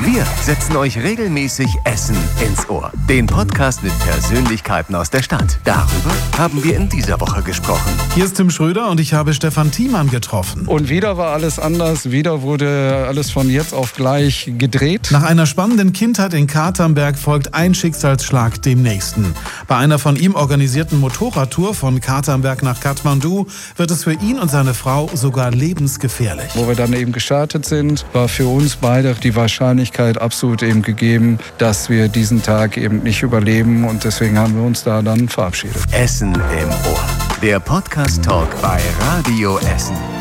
Wir setzen euch regelmäßig Essen ins Ohr. Den Podcast mit Persönlichkeiten aus der Stadt. Darüber haben wir in dieser Woche gesprochen. Hier ist Tim Schröder und ich habe Stefan Thiemann getroffen. Und wieder war alles anders. Wieder wurde alles von jetzt auf gleich gedreht. Nach einer spannenden Kindheit in Katernberg folgt ein Schicksalsschlag dem nächsten. Bei einer von ihm organisierten Motorradtour von Katernberg nach Kathmandu wird es für ihn und seine Frau sogar lebensgefährlich. Wo wir dann eben gestartet sind, war für uns beide die Wahrscheinlichkeit absolut eben gegeben, dass wir diesen Tag eben nicht überleben. Und deswegen haben wir uns da dann verabschiedet. Essen im Ohr. Der Podcast-Talk bei Radio Essen.